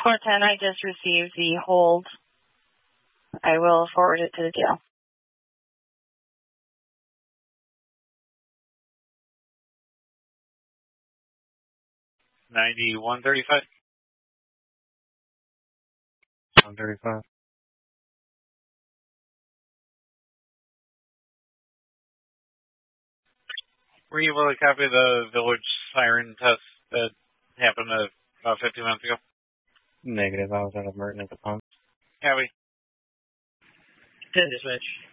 410, I just received the hold. I will forward it to the jail. $91.35. 135. Were you able to copy the village siren test that happened about 15 minutes ago? Negative. I was out of Merton at the pump. Copy. 10 dispatch.